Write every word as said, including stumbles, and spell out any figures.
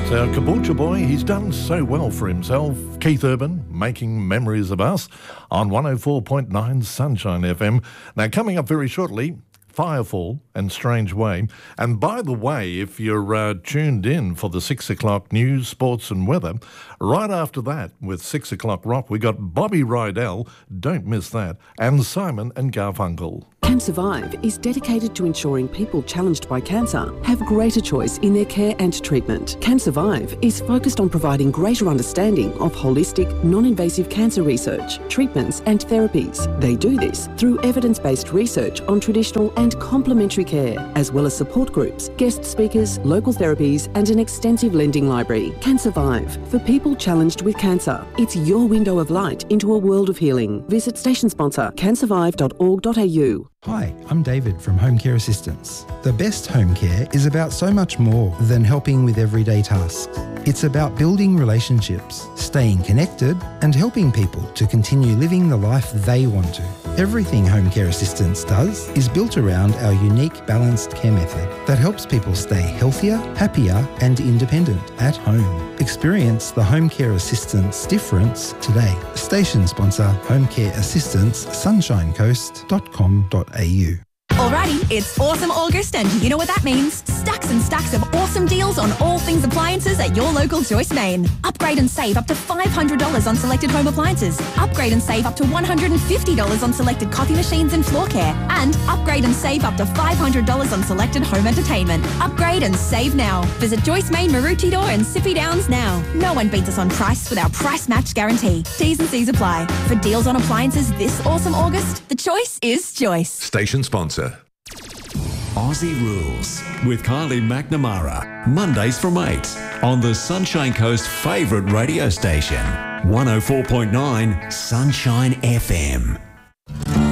It's our Caboolture boy. He's done so well for himself. Keith Urban, making memories of us on one oh four point nine Sunshine F M. Now, coming up very shortly, Firefall and Strange Way. And by the way, if you're uh, tuned in for the six o'clock news, sports and weather, right after that, with six o'clock rock, we got Bobby Rydell, don't miss that, and Simon and Garfunkel. Can Survive is dedicated to ensuring people challenged by cancer have greater choice in their care and treatment. Can Survive is focused on providing greater understanding of holistic, non-invasive cancer research, treatments and therapies. They do this through evidence-based research on traditional and complementary care, as well as support groups, guest speakers, local therapies and an extensive lending library. Can Survive, for people challenged with cancer. It's your window of light into a world of healing. Visit station sponsor can survive dot org dot a u. Hi, I'm David from Home Care Assistance. The best home care is about so much more than helping with everyday tasks. It's about building relationships, staying connected, and helping people to continue living the life they want to. Everything Home Care Assistance does is built around our unique balanced care method that helps people stay healthier, happier, and independent at home. Experience the Home Care Assistance difference today. Station sponsor Home Care Assistance, sunshine coast dot com dot a u. Alrighty, it's Awesome August and you know what that means. Stacks and stacks of awesome deals on all things appliances at your local Joyce Main. Upgrade and save up to five hundred dollars on selected home appliances. Upgrade and save up to one hundred fifty dollars on selected coffee machines and floor care. And upgrade and save up to five hundred dollars on selected home entertainment. Upgrade and save now. Visit Joyce Main, Maroochydore and Sippy Downs now. No one beats us on price with our price match guarantee. T's and C's apply. For deals on appliances this awesome August, the choice is Joyce. Station sponsor. Aussie Rules with Kylie McNamara. Mondays from eight on the Sunshine Coast favourite radio station. one oh four point nine Sunshine F M.